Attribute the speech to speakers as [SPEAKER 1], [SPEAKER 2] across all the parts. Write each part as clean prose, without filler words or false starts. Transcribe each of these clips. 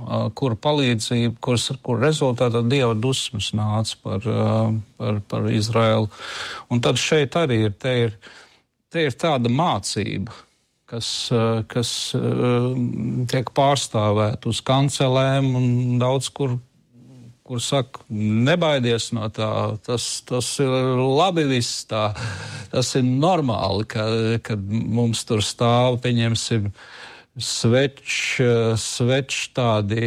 [SPEAKER 1] kura palīdzība, kur rezultātā Dieva dusmas nāca par Izraēlu. Un tad šeit arī ir tāda mācība, kas tiek pārstāvēta uz kancelēm un daudz kur saka, nebaidies no tā, tas ir labi viss tā, tas ir normāli, kad mums tur stāv, pieņemsim, sveči tādi,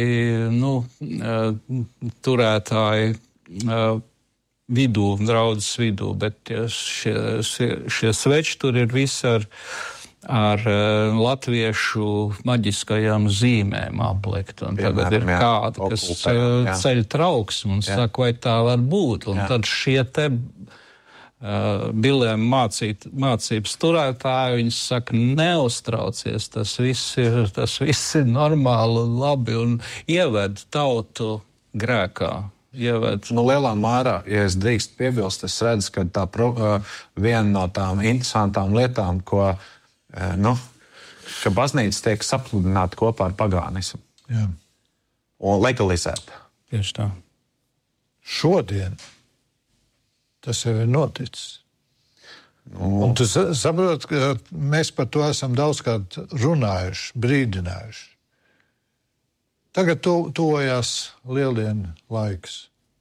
[SPEAKER 1] turētāji vidū, draudzes vidū, bet šie sveči tur ir visi ar latviešu maģiskajām zīmēm aplikt. Un tagad ir kāda, kas ceļ trauksmu un saka, vai tā var būt. Un tad šie te bilēm mācības turētāji, viņi saka, neuztraucies, tas viss ir normāli un labi un ieved tautu grēkā.
[SPEAKER 2] Lielā mērā, ja es drīkst piebilst, es redzu, ka viena no tām interesantām lietām, ka baznīca tiek sapludināta kopā ar pagānismu.
[SPEAKER 3] Jā.
[SPEAKER 2] Un legalizēta.
[SPEAKER 1] Tieši tā.
[SPEAKER 3] Šodien tas jau ir noticis. Un tu saproti, ka mēs par to esam daudzkārt runājuši, brīdinājuši. Tagad tuvojās lieldienu laiks.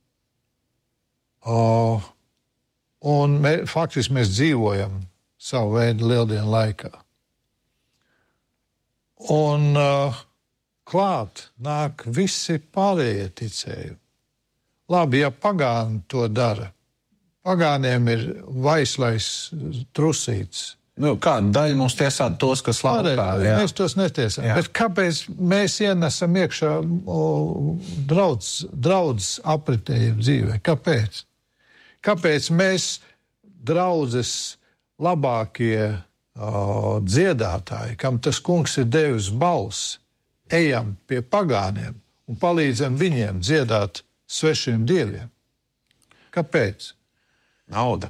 [SPEAKER 3] Un faktiski mēs dzīvojam savu veidu lieldienu laikā. Un klāt nāk visi pārējie ticējumi. Labi, ja pagāni to dara. Pagāniem ir vaislais trusīts.
[SPEAKER 2] Kāda daļa mums tiesāt tos, kas labprāt?
[SPEAKER 3] Mēs tos netiesām. Bet kāpēc mēs ienesam iekšā draudzes apritējumu dzīvē? Kāpēc? Kāpēc mēs draudzes labākie dziedātāji, kam tas kungs ir devis balsi, ejam pie pagāniem un palīdzam viņiem dziedāt svešiem dieviem? Kāpēc?
[SPEAKER 2] Nauda.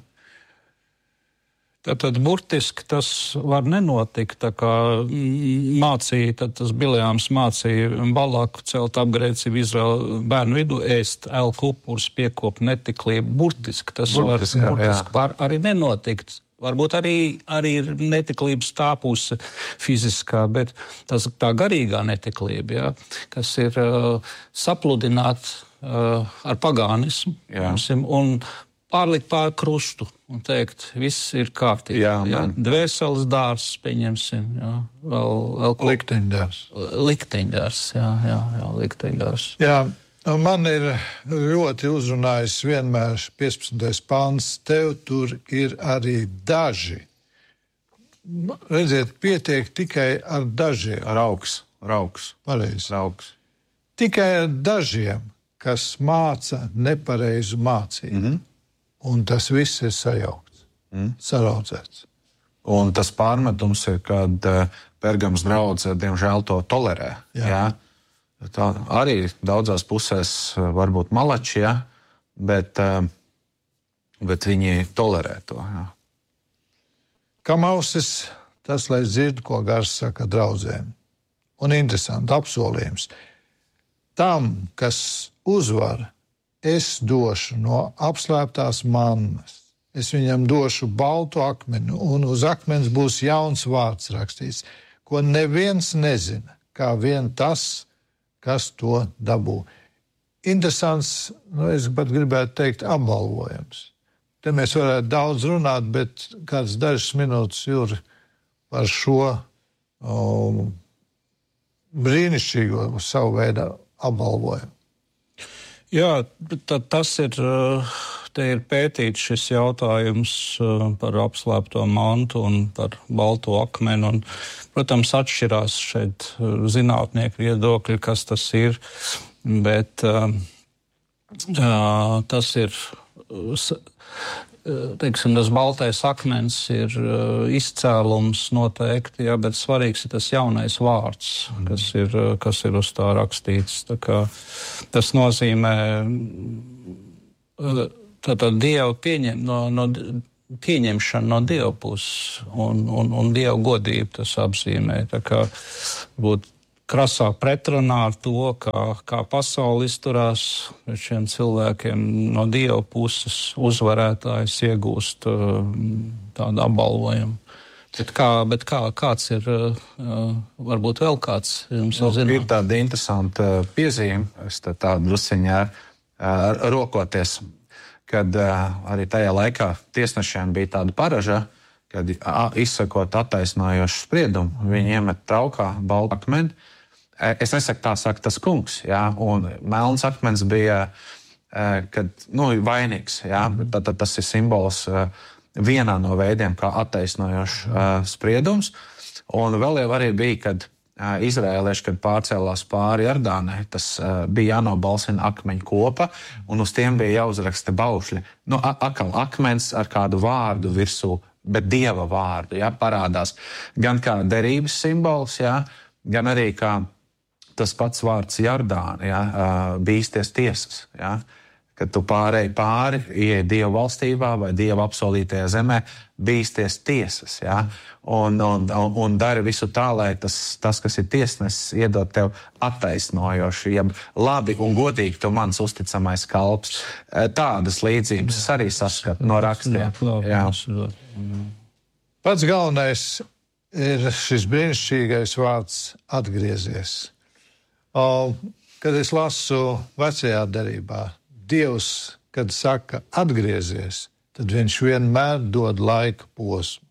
[SPEAKER 1] Tad burtiski tas var nenotikt, tā kā tas Bileāms mācīja Balāku celt apgrēcību Izraēlu bērnu vidu, ēst elku upurus, piekopt netiklību. Burtiski tas var arī nenotikt. Varbūt arī ir netiklības tā puse fiziskā, bet tā garīgā netiklība, kas ir sapludināta ar pagānismu un pārlikt pār krustu un teikt, viss ir kārtībā. Dvēseles dārs, pieņemsim. Vēl likteņdārs. Likteņdārs.
[SPEAKER 3] Jā, man ir ļoti uzrunājis vienmēr 15. pāns. Tev tur ir arī daži. Redziet, pietiek tikai ar dažiem.
[SPEAKER 2] Rauks.
[SPEAKER 3] Pareizi.
[SPEAKER 2] Rauks.
[SPEAKER 3] Tikai ar dažiem, kas māca nepareizu mācību. Un tas viss ir sajaukts, saraudzēts.
[SPEAKER 2] Un tas pārmetums ir, kad Pergams draudze, diemžēl, to tolerē. Jā. Tā arī daudzās pusēs varbūt malači, bet viņi tolerē to. Jā.
[SPEAKER 3] Kam ausis, tas, lai dzird, ko gars saka draudzēm. Un interesanti apsolījums. Tam, kas uzvar, es došu no apslēptās mannas. Es viņam došu baltu akmeni, un uz akmens būs jauns vārds rakstīts, ko neviens nezina, kā vien tas, kas to dabū. Interesants, es pat gribētu teikt, apbalvojums. Te mēs varētu daudz runāt, bet kāds dažas minūtes ir par šo brīnišķīgo savu veidu apbalvojumu.
[SPEAKER 1] Jā, tas ir, te ir pētīts šis jautājums par apslēpto mantu un par balto akmeni. Un, protams, atšķirās šeit zinātnieku viedokļi, kas tas ir, bet tas ir, teiksim, tas baltais akmens ir izcēlums noteikti, bet svarīgs ir tas jaunais vārds, kas ir uz tā rakstīts. Tā kā tas nozīmē tātad Dievu pieņemšanu no Dieva puses un Dieva godību tas apzīmē. Tā kā būt krasā pretrunā ar to, kā pasaule izturās pret šiem cilvēkiem. No Dieva puses uzvarētājs iegūst tādu apbalvojumu. Bet kāds ir, varbūt vēl kāds jums zina?
[SPEAKER 2] Ir tāda interesanta piezīme, es tādu drusciņā rokoties, kad arī tajā laikā tiesnešiem bija tāda paraža, kad izsakot attaisnojošu spriedumu, viņi iemet traukā baltu akmeni. Es nesaku tā saka tas kungs, jā, un melns akmens bija, kad, vainīgs, jā, tad tas ir simbols vienā no veidiem, kā attaisnojošs spriedums. Un vēl jau arī bija, kad izrēlieši, kad pārcēlās pāri Jordānai, tas bija jānobalsina akmeņu kopa, un uz tiem bija jāuzraksta baušļi. Atkal akmens ar kādu vārdu virsū, bet Dieva vārdu, jā, parādās gan kā derības simbols, jā, gan arī kā tas pats vārds Jordāna, jā, bīsties tiesas, jā. Kad tu pārēji pāri, ieej Dieva valstībā vai Dieva apsolītajā zemē, bīsties tiesas, jā, un dari visu tā, lai tas, kas ir tiesnesis, iedod tev attaisnojoši, ja labi un godīgi tu mans uzticamais kalps. Tādas līdzības es arī saskatu no rakstiem. Jā.
[SPEAKER 3] Pats galvenais ir šis brīnišķīgais vārds atgriezies. Kad es lasu vecajā derībā, Dievs, kad saka atgriezies, tad viņš vienmēr dod laika posmu.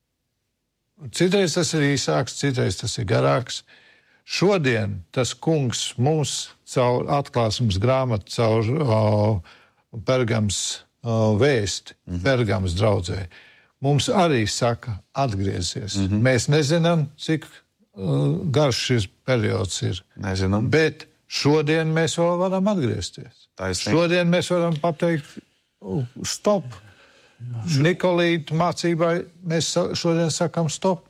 [SPEAKER 3] Citreiz tas ir īsāks, citreiz tas ir garāks. Šodien tas kungs mums caur atklāsmes grāmatu, caur Pergams vēsti, Pergams draudzē, mums arī saka atgriezies. Mēs nezinām, cik garš šis periods ir.
[SPEAKER 2] Nezinām.
[SPEAKER 3] Bet šodien mēs vēl varam atgriezties.
[SPEAKER 2] Taisnība.
[SPEAKER 3] Šodien mēs varam pateikt stop. Nikolīta mācībai mēs šodien sakam stop.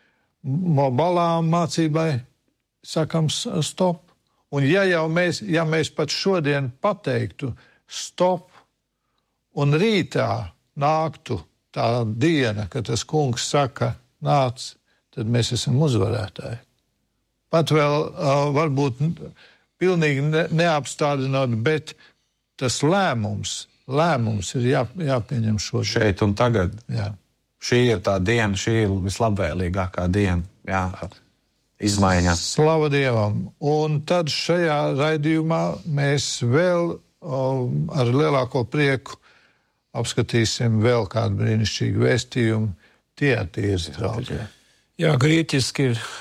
[SPEAKER 3] Balām mācībai sakam stop. Un ja mēs pat šodien pateiktu stop un rītā nāktu tā diena, kad tas kungs saka nāc, tad mēs esam uzvarētāji. Pat vēl varbūt pilnīgi neapstādinot, bet tas lēmums ir jāpieņem šodien.
[SPEAKER 2] Šeit un tagad.
[SPEAKER 3] Jā.
[SPEAKER 2] Šī ir tā diena, šī ir vislabvēlīgākā diena. Jā, izmaiņas.
[SPEAKER 3] Slava Dievam. Un tad šajā raidījumā mēs vēl ar lielāko prieku apskatīsim vēl kādu brīnišķīgu vēstījumu Tiatīras draudzē.
[SPEAKER 1] Jā, grieķiski ir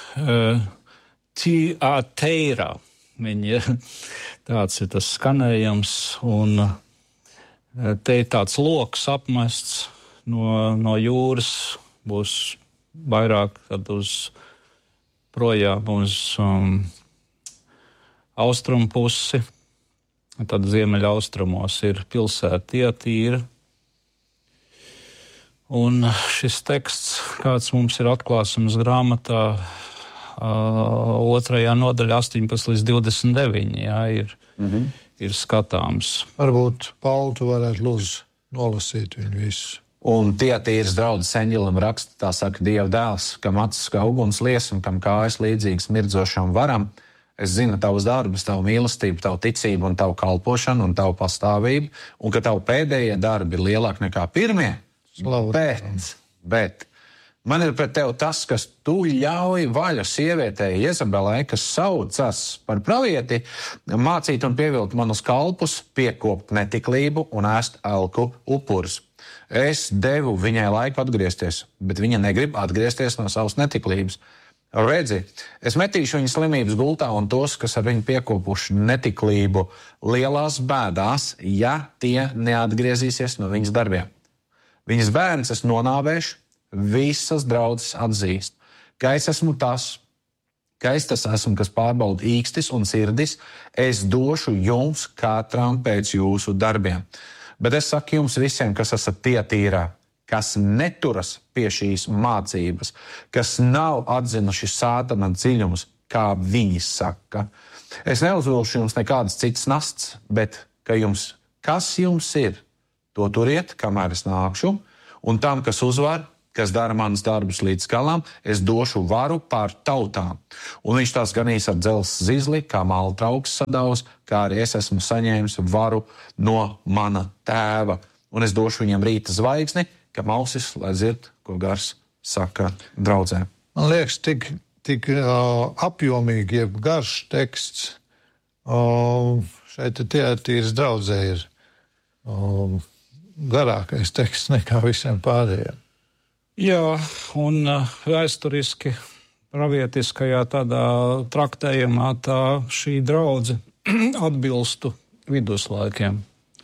[SPEAKER 1] Tiateira. Tāds ir tas skanējums, un te ir tāds loks apmests no jūras, būs vairāk tad projām uz austrumu pusi, tad ziemeļaustrumos ir pilsēta Tiatīra. Un šis teksts, kāds mums ir atklāsmes grāmatā, 2. nodaļa 18 līdz 29, jā, ir skatāms.
[SPEAKER 3] Varbūt, Pauli, tu varētu lūdzu nolasīt viņu visu.
[SPEAKER 2] Un Tiatīras draudzes eņģelim raksta, tā saka Dieva dēls, kam acis kā uguns lies un kam kājas līdzīgas mirdzošam varam. Es zinu tavus darbus, tavu mīlestību, tavu ticību un tavu kalpošanu un tavu pastāvību, un ka tavu pēdējie darbi ir lielāki nekā pirmie. Bet man ir pret tevi tas, kas tu ļauj vaļu sievietei Jezabelai, kas saucas par pravieti, mācīt un pievilt manus kalpus, piekopt netiklību un ēst elku upurus. Es devu viņai laiku atgriezties, bet viņa negrib atgriezties no savas netiklības. Redzi, es metīšu viņas slimības gultā un tos, kas ar viņu piekopuši netiklību lielās bēdās, ja tie neatgriezīsies no viņas darbiem. Viņas bērns es nonāvēšu, visas draudzes atzīst, ka es esmu tas, kas pārbauda īkstis un sirdis, es došu jums katram pēc jūsu darbiem. Bet es saku jums visiem, kas esat Tiatīrā, kas neturas pie šīs mācības, kas nav atzinuši sātana dziļumus, kā viņi saka. Es neuzvilšu jums nekādas citas nasts, bet kas jums ir, to turiet, kamēr es nākšu, un tam, kas uzvar, kas dara manas darbus līdz galam, es došu varu pār tautām. Un viņš tās ganīs ar dzelzs zizli, kā māla trauks sadaus, kā arī es esmu saņēmis varu no mana tēva. Un es došu viņam rīta zvaigzni, kam ausis, lai dzird, ko gars saka draudzēm.
[SPEAKER 3] Man liekas, tik apjomīgi, jeb garš teksts. Šeit Tiatīras draudzē ir garākais teksts nekā visiem pārējiem.
[SPEAKER 1] Jā, un vēsturiski pravietiskajā tādā traktējumā šī draudze atbilstu viduslaikiem.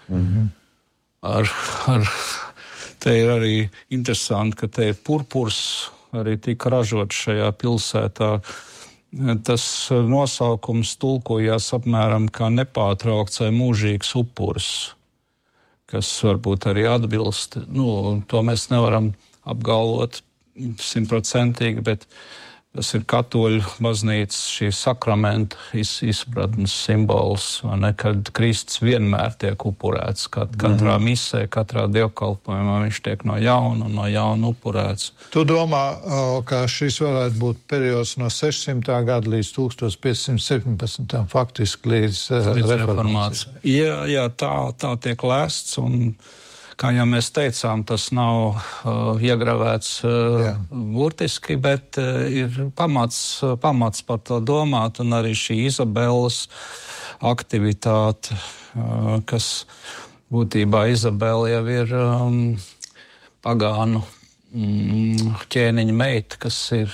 [SPEAKER 1] Te ir arī interesanti, ka te ir purpurs arī tika ražots šajā pilsētā. Tas nosaukums tulkojās apmēram kā nepārtraukts vai mūžīgs upuris, kas varbūt arī atbilst. To mēs nevaram apgalvot 100%, bet tas ir katoļu baznīcas šī sakramenta izpratnes simbols, kad Kristus vienmēr tiek upurēts. Katrā misē, katrā dievkalpojumā viņš tiek no jauna upurēts.
[SPEAKER 3] Tu domā, ka šis varētu būt periods no 600. gada līdz 1517. faktiski līdz reformācijai?
[SPEAKER 1] Jā, tā tiek lēsts, un kā jau mēs teicām, tas nav iegravēts burtiski, bet ir pamats par to domāt, un arī šī Izabeles aktivitāte, kas būtībā Izabela jau ir pagānu ķēniņa meita, kas ir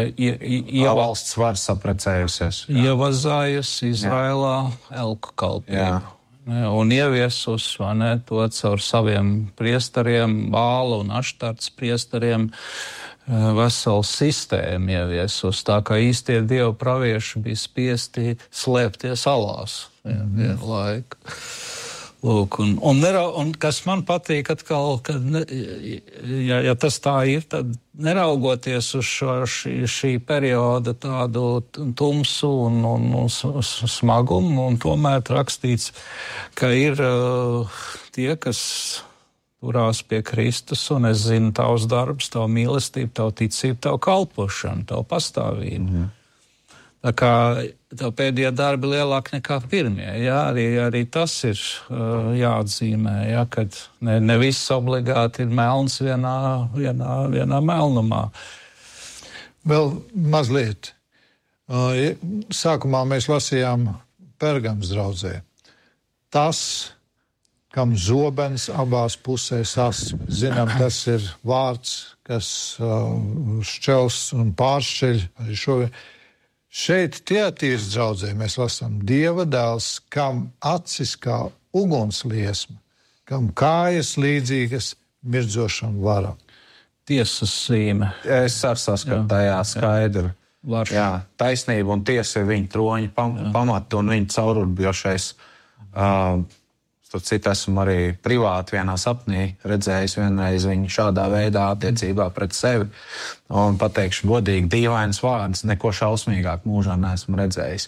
[SPEAKER 2] valsts varas apprecējusies.
[SPEAKER 1] Ievazājusi Izraēlā elku kalpību. Un ieviesus to caur saviem priestariem, Bāla un Aštarts priestariem, veselu sistēmu ieviesus. Tā kā īstie dievu pravieši bija spiesti slēpties alās vienu laiku. Lūk, un kas man patīk atkal, kad, ja tas tā ir, tad neraugoties uz šī perioda tādu tumsu un smagumu, un tomēr rakstīts, ka ir tie, kas turās pie Kristus, un es zinu tavs darbs, tavu mīlestību, tavu ticību, tavu kalpošanu, tavu pastāvību. Tā kā tev pēdējie darbi lielāki nekā pirmie, arī tas ir jāatzīmē, kad ne viss obligāti ir melns vienā melnumā.
[SPEAKER 3] Vēl mazliet. Sākumā mēs lasījām Pergams draudzē. Tas, kam zobens abās pusēs zinām, tas ir vārds, kas šķels un pāršķeļ arī šo. Šeit Tiatīras draudzē mēs lasām Dieva dēls, kam acis kā ugunsliesma, kam kājas līdzīgas mirdzošam varam.
[SPEAKER 1] Tiesas zīme.
[SPEAKER 2] Es arī saskatu tajā skaidri. Jā, taisnība un tiesa ir viņa troņa pamata un viņa caururbijošais. Cit esmu arī privāti vienā sapnī redzējis vienreiz viņu šādā veidā attiecībā pret sevi. Un pateikšu godīgi, dīvains vārds, neko šausmīgāk mūžā neesmu redzējis.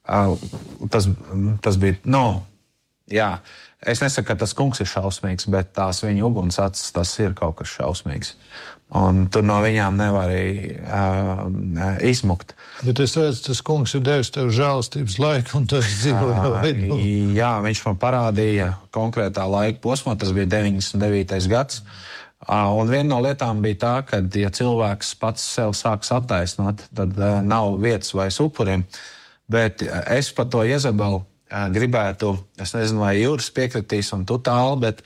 [SPEAKER 2] Tas bija, jā, es nesaku, ka tas kungs ir šausmīgs, bet tās viņa uguns acis, tas ir kaut kas šausmīgs. Un tur no viņām nevar izmukt.
[SPEAKER 3] Bet es redzu, tas kungs ir devis tev žēlastības laiku, un tas dzīvo vidū.
[SPEAKER 2] Jā, viņš man parādīja konkrētā laika posmā, tas bija 99. gads. Un viena no lietām bija tā, ka, ja cilvēks pats sev sāks attaisnot, tad nav vietas vairs upurim. Bet es par to Jezebelu gribētu, es nezinu, vai Juris piekritīs un tu tālu, bet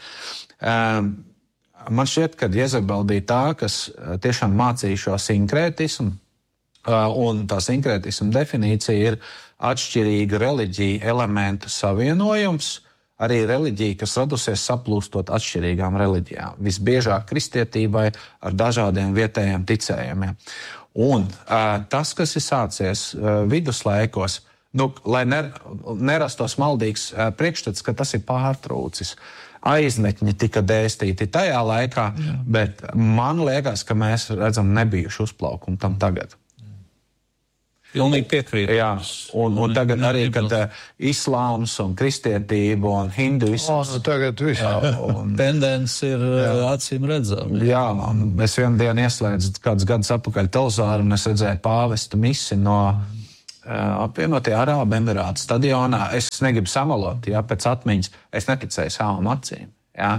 [SPEAKER 2] man šķiet, ka Jezebela bija tā, kas tiešām mācīja šo sinkrētismu, un tā sinkrētisma definīcija ir atšķirīga reliģija elementu savienojums, arī reliģija, kas radusies saplūstot atšķirīgām reliģijām. Visbiežāk kristietībai ar dažādiem vietējiem ticējumiem. Un tas, kas ir sācies viduslaikos, lai nerastos maldīgs priekšstats, ka tas ir pārtrūcis. Aizmetņi tika dēstīti tajā laikā, bet man liekas, ka mēs redzam nebijuši uzplaukumu tam tagad.
[SPEAKER 1] Pilnīgi piekrītu.
[SPEAKER 2] Jā, un tagad arī, kad islāms un kristietība un hinduisms.
[SPEAKER 3] Tagad viss.
[SPEAKER 1] Tendence ir acīm redzama.
[SPEAKER 2] Jā, es vienu dienu ieslēdzu kādus gadus atpakaļ televizoru un es redzēju pāvestu misi no apvienotie Arābu Emirātu stadionā. Es negribu samalot, pēc atmiņas. Es neticēju savām acīm. Ja?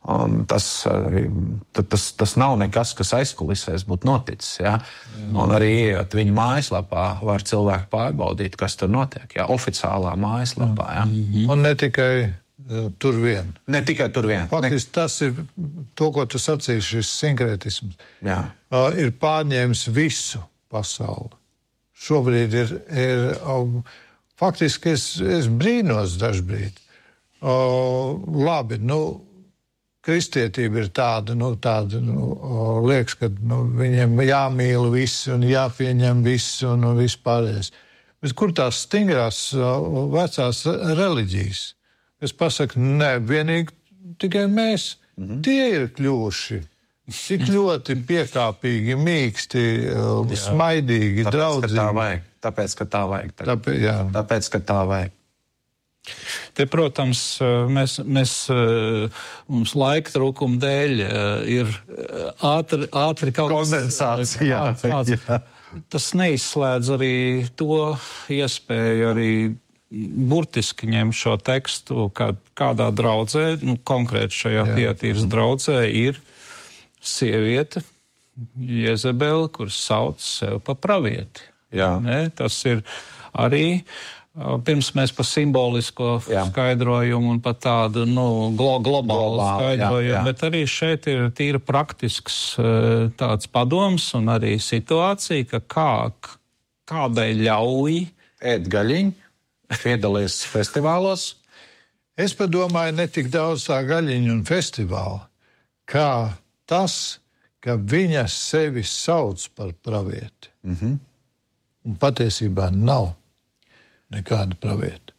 [SPEAKER 2] Tas nav nekas, kas aizkulisēs būtu noticis. Ja? Un arī iet viņu mājaslapā var cilvēki pārbaudīt, kas tur notiek. Ja? Oficiālā mājaslapā. Ja?
[SPEAKER 3] Un ne tikai tur vien.
[SPEAKER 2] Ne tikai tur vien.
[SPEAKER 3] Faktiski tas ir to, ko tu sacīji, šis sinkrētisms.
[SPEAKER 2] Jā.
[SPEAKER 3] Ir pārņēmis visu pasauli. Šobrīd ir faktiski es brīnos dažbrīd. Labi, kristietība ir tāda, liekas, ka viņiem jāmīl viss un jāpieņem viss un vispārējais. Bet kur tās stingrās vecās reliģijas? Es pasaku, ne, vienīgi tikai mēs. Tie ir kļuvuši tik ļoti piekāpīgi, mīksti, smaidīgi, draudzīgi.
[SPEAKER 2] Tāpēc, ka tā vajag.
[SPEAKER 3] Tāpēc,
[SPEAKER 2] ka tā vajag.
[SPEAKER 1] Te, protams, mums laika trūkuma dēļ ir ātri kaut kas
[SPEAKER 2] kondensācija.
[SPEAKER 1] Tas neizslēdz arī to iespēju arī burtiski ņemt šo tekstu, kādā draudzē, konkrēti šajā Tietīras draudzē, ir sieviete, Jezebele, kuras sauc sev pa pravieti. Tas ir arī... Pirms mēs par simbolisko skaidrojumu un par tādu globālu skaidrojumu, bet arī šeit ir tīri praktisks tāds padoms un arī situācija, ka kādai ļauj
[SPEAKER 2] ēd gaļiņu, piedalies festivālos.
[SPEAKER 3] Es padomāju ne tik daudz tā gaļiņu un festivālu, kā tas, ka viņa sevi sauc par pravieti. Un patiesībā nav nekāda pravieta.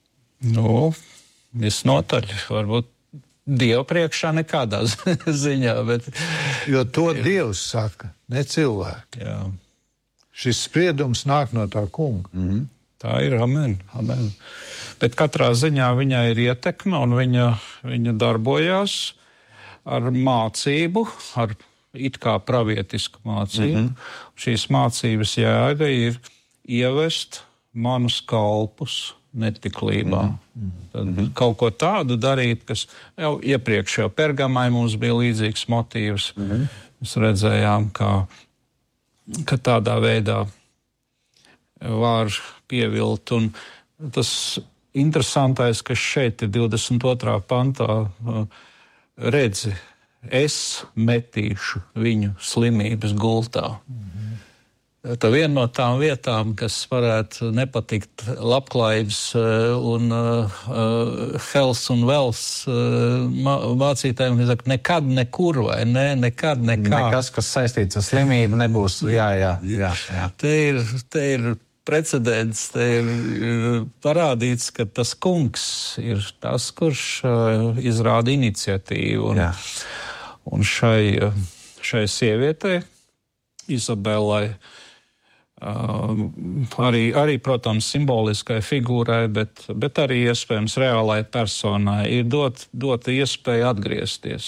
[SPEAKER 1] Visnotaļ, varbūt Dieva priekšā nekādā ziņā, bet...
[SPEAKER 3] Jo to Dievs saka, ne cilvēki.
[SPEAKER 1] Jā.
[SPEAKER 3] Šis spriedums nāk no tā kunga.
[SPEAKER 1] Tā ir, amen. Bet katrā ziņā viņai ir ietekme un viņa darbojās ar mācību, ar it kā pravietisku mācību. Šīs mācības jēga ir ievest manus kalpus netiklībā. Tad kaut ko tādu darīt, kas jau iepriekš Pergamai mums bija līdzīgs motīvs. Mēs redzējām, ka tādā veidā var pievilt. Un tas interesantais, kas šeit ir 22. pantā, redzi, es metīšu viņu slimības gultā. Tā viena no tām vietām, kas varētu nepatikt labklājības un health un wealth mācītājiem, saka, nekad nekur vai ne, nekad nekā.
[SPEAKER 2] Nekas, kas saistīts ar slimību, nebūs. Jā.
[SPEAKER 1] Te ir precedents, te ir parādīts, ka tas kungs ir tas, kurš izrāda iniciatīvu. Un šai sievietei, Izabelai, arī, protams, simboliskai figūrai, bet arī iespējams reālai personai ir dota iespēja atgriezties.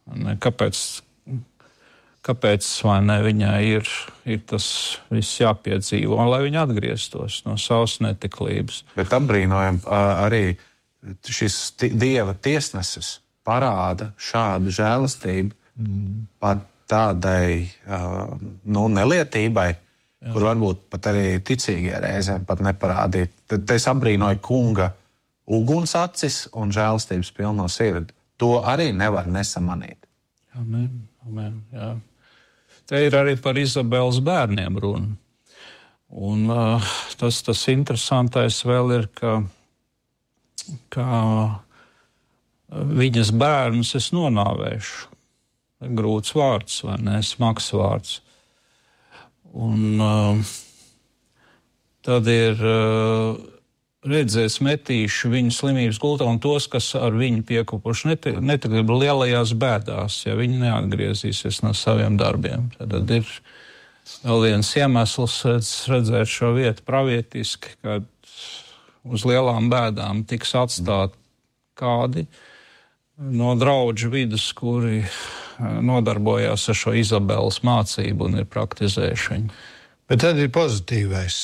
[SPEAKER 1] Kāpēc vai ne, viņai ir tas viss jāpiedzīvo, lai viņa atgrieztos no savas netiklības.
[SPEAKER 2] Bet apbrīnojam arī šis Dieva tiesnesis parāda šādu žēlastību pat tādai nelietībai, kur varbūt pat arī ticīgie reizēm pat neparādīt. Tad es apbrīnoju kunga uguns acis un žēlastības pilno sirdi. To arī nevar nesamanīt.
[SPEAKER 1] Amen, jā. Te ir arī par Izabeles bērniem runa. Un tas interesantais vēl ir, ka viņas bērnus es nonāvēšu. Grūts vārds, vai ne, smags vārds. Un tad ir redzēs metīšu viņu slimības gultā un tos, kas ar viņu piekupuši netiklību lielajās bēdās, ja viņi neatgriezīsies no saviem darbiem. Tad ir vēl viens iemesls redzēt šo vietu pravietiski, kad uz lielām bēdām tiks atstāti kādi no draudžu vidus, kuri nodarbojās ar šo Izabeles mācību un ir praktizējuši viņu.
[SPEAKER 3] Bet tad ir pozitīvais.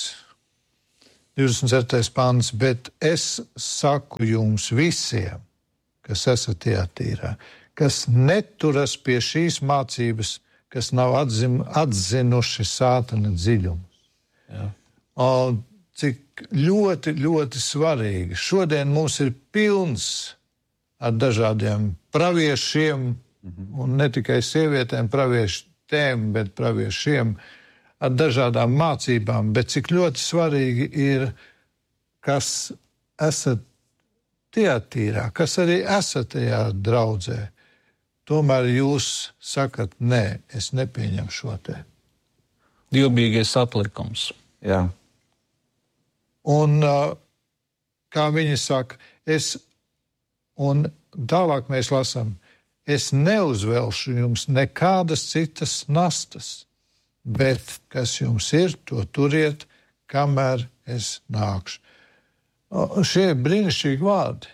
[SPEAKER 3] 27. pants, bet es saku jums visiem, kas esat Tiatīrā, kas neturas pie šīs mācības, kas nav atzinuši sātana dziļumus. Un cik ļoti, ļoti svarīgi. Šodien mums ir pilns ar dažādiem praviešiem, un ne tikai sievietēm praviešiem, bet praviešiem, ar dažādām mācībām, bet cik ļoti svarīgi ir, kas esat Tiatīrā, kas arī esat tajā draudzē. Tomēr jūs sakat, nē, es nepieņemu šo te.
[SPEAKER 1] Divbīgais atlikums.
[SPEAKER 2] Jā.
[SPEAKER 3] Un, kā viņi saka, un tālāk mēs lasām, es neuzvelšu jums nekādas citas nastas, bet kas jums ir, to turiet, kamēr es nākšu. Šie ir brīnišķīgi vārdi.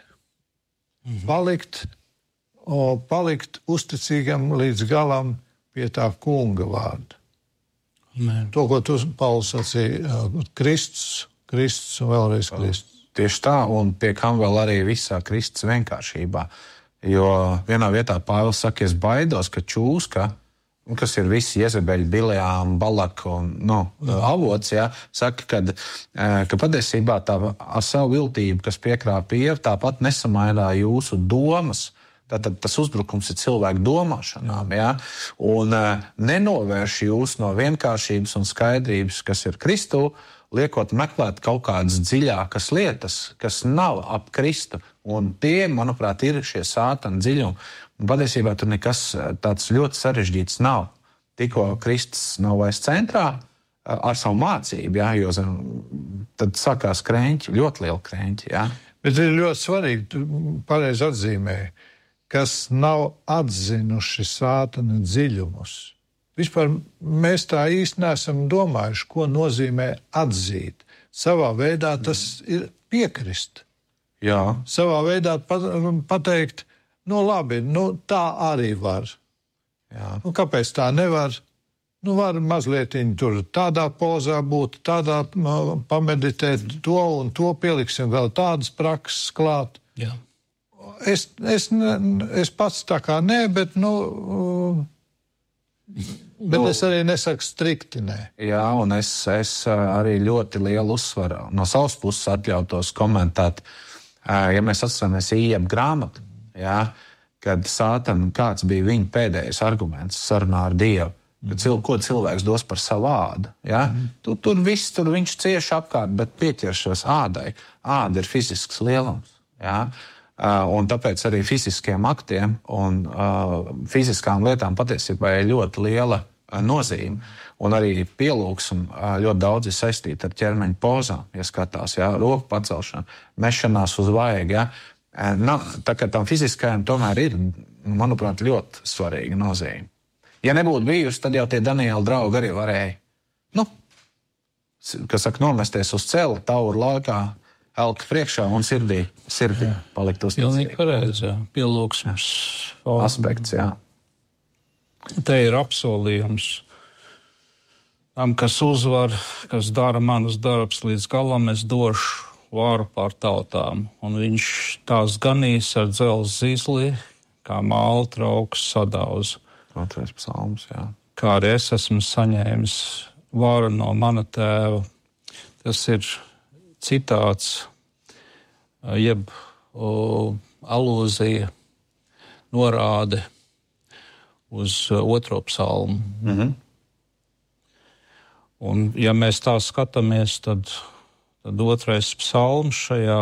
[SPEAKER 3] Palikt uzticīgam līdz galam pie tā kunga vārda. To, ko tu, Pauls, sacīja, Kristus un vēlreiz Kristus.
[SPEAKER 2] Tieši tā, un pie kam vēl arī visā Kristus vienkāršībā. Jo vienā vietā Pāvils saka, es baidos, ka čūska, kas ir visi Jezebeļi, Bileām, Balaka un avots, saka, ka patiesībā tā ar savu viltību, kas piekrāpa Ievu, tāpat nesamainā jūsu domas. Tātad tas uzbrukums ir cilvēku domāšanām, un nenovērš jūs no vienkāršības un skaidrības, kas ir Kristū, liekot meklēt kaut kādas dziļākas lietas, kas nav ap Kristu. Un tie, manuprāt, ir šie sātana dziļumi. Un patiesībā tur nekas tāds ļoti sarežģīts nav. Tikko Kristus nav vairs centrā ar savu mācību, jo tad sākās krēņķi, ļoti liela krēņķi.
[SPEAKER 3] Bet ir ļoti svarīgi, tu pareizi atzīmēji, kas nav atzinuši sātana dziļumus. Vispār mēs tā īsti neesam domājuši, ko nozīmē atzīt. Savā veidā tas ir piekrist.
[SPEAKER 2] Jā. Savā
[SPEAKER 3] veidā pateikt, labi, tā arī var.
[SPEAKER 2] Jā.
[SPEAKER 3] Kāpēc tā nevar? Var mazliet tur tādā pozā būt, tādā pameditēt to un to pieliksim vēl tādas prakses klāt.
[SPEAKER 1] Jā.
[SPEAKER 3] Es pats tā kā nē, bet es arī nesaku strikti nē.
[SPEAKER 2] Jā, un es arī ļoti lielu uzsvaru no savas puses atļautos komentēt. Ja mēs atceramies Ījeba grāmatu, kad Sātana, kāds bija viņa pēdējais arguments sarunā ar Dievu, ko cilvēks dos par savu ādu. Tur viņš cieši apkārt, bet pieķeršos ādai. Āda ir fizisks lielums. Un tāpēc arī fiziskiem aktiem un fiziskām lietām patiesībā ir ļoti liela nozīme. Un arī pielūgsme ļoti daudz ir saistīta ar ķermeņa pozām, ja skatās, roku pacelšanu, mešanās uz vaigu. Tā kā tam fiziskajam tomēr ir, manuprāt, ļoti svarīga nozīme. Ja nebūtu bijusi, tad jau tie Daniela draugi arī varēja, nomesties uz celi, tauru laikā, elka priekšā un sirdī palikt uzticīgi.
[SPEAKER 1] Pilnīgi pareizi, pielūgsmes
[SPEAKER 2] aspekts,
[SPEAKER 1] Te ir apsolījums. Tam, kas uzvar, kas dara manus darbus līdz galam, es došu varu pār tautām. Un viņš tās ganīs ar dzelzs zīzli, kā māla trauks sadauz.
[SPEAKER 2] Otrais psalms,
[SPEAKER 1] Kā arī es esmu saņēmis varu no mana tēva. Tas ir citāts, jeb alūzija, norāde uz otro psalmu. Un, ja mēs tā skatāmies, tad otrais psalms šajā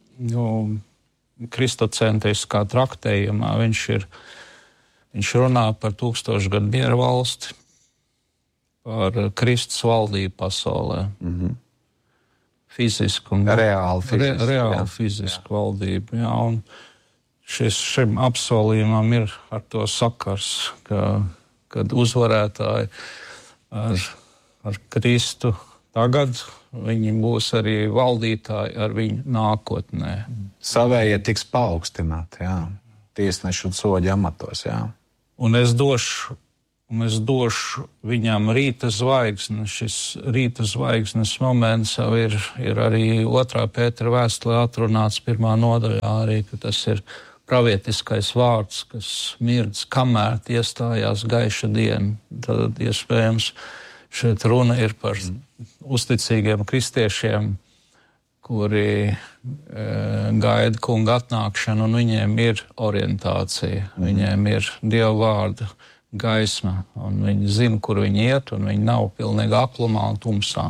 [SPEAKER 1] kristocentriskā traktējumā, viņš runā par 1000 gadu miera valsti, par Kristus valdību pasaulē. Fizisku un reāli fizisku valdību. Un šim apsolījumam ir ar to sakars, kad uzvarētāji ar ar Kristu tagad, viņi būs arī valdītāji ar viņu nākotnē.
[SPEAKER 2] Savējie tiks paaugstināti, jā. Tiesnešu un soļu amatos, jā.
[SPEAKER 1] Un es došu viņam rīta zvaigzni. Šis rīta zvaigznes moments jau ir arī 2. Pētera vēstulē atrunāts 1. nodaļā arī, ka tas ir pravietiskais vārds, kas mirdz, kamēr iestājās gaiša diena. Tad iespējams šeit runa ir par uzticīgiem kristiešiem, kuri gaida kunga atnākšanu, un viņiem ir orientācija, viņiem ir Dieva vārda gaisma, un viņi zina, kur viņi iet, un viņi nav pilnīgi aklumā un tumsā.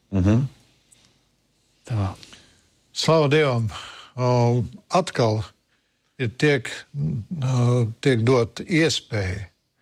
[SPEAKER 1] Tā.
[SPEAKER 3] Slavu Dievam! Atkal ir tiek dot iespēja.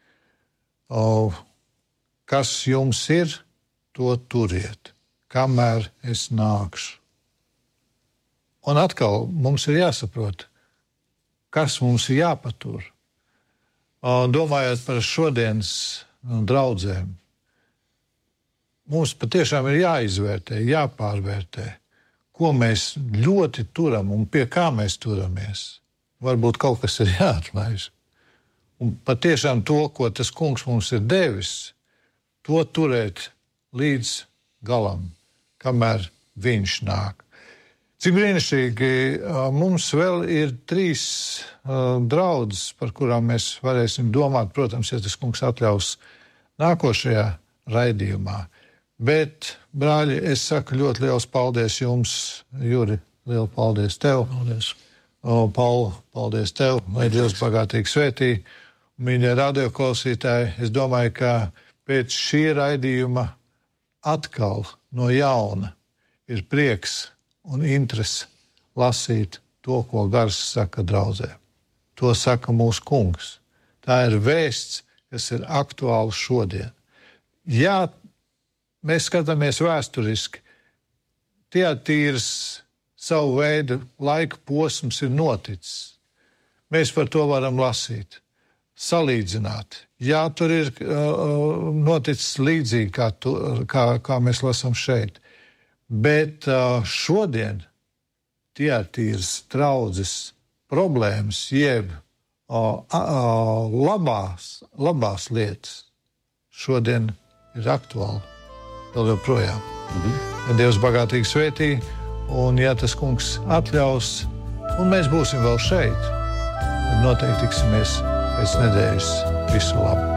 [SPEAKER 3] Kas jums ir, to turiet, kamēr es nākšu. Un atkal mums ir jāsaprot, kas mums ir jāpatur. Domājot par šodienas draudzēm, mums patiešām ir jāizvērtē, jāpārvērtē, ko mēs ļoti turam un pie kā mēs turamies. Varbūt kaut kas ir jāatlaiž. Un patiešām to, ko tas kungs mums ir devis, to turēt līdz galam, kamēr viņš nāk. Cik brīnišķīgi, mums vēl ir 3 draudzes, par kurām mēs varēsim domāt, protams, ja tas kungs atļaus nākošajā raidījumā. Bet, brāļi, es saku ļoti liels paldies jums, Juri, lielu paldies tev.
[SPEAKER 1] Paldies.
[SPEAKER 3] Paul, paldies tev, lai Dievs bagātīgi svētī. Mīļie radioklausītāji, es domāju, ka pēc šī raidījuma atkal no jauna ir prieks un interese lasīt to, ko Gars saka draudzē. To saka mūsu kungs. Tā ir vēsts, kas ir aktuāla šodien. Ja mēs skatāmies vēsturiski, Tiatīras savu veidu laika posms ir noticis. Mēs par to varam lasīt, salīdzināt. Jā, tur ir noticis līdzīgi, kā mēs lasām šeit. Bet šodien Tiatīras draudzes problēmas, jeb labās lietas, šodien ir aktuāli vēl joprojām. Dievs bagātīgi svētī, un ja tas kungs atļaus, un mēs būsim vēl šeit, tad noteikti tiksimies pēc nedēļas. Visu labu!